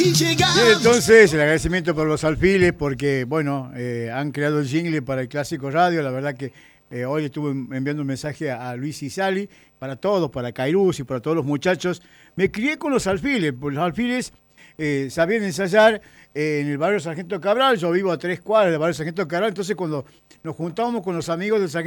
Bien, entonces, el agradecimiento por los alfiles, porque, bueno, han creado el jingle para el Clásico Radio. La verdad que hoy estuve enviando un mensaje a Luis y Sally, para todos, para Cairuz y para todos los muchachos. Me crié con los alfiles, porque los alfiles sabían ensayar en el barrio Sargento Cabral. Yo vivo a 3 cuadras del barrio Sargento Cabral, entonces cuando nos juntábamos con los amigos del Sargento